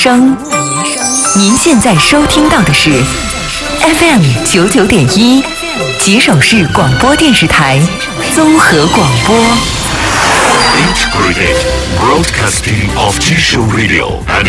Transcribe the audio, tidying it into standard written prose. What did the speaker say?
声，您现在收听到的是 FM99.1吉首市广播电视台综合广播。 Integrated Broadcasting of Jisho Radio and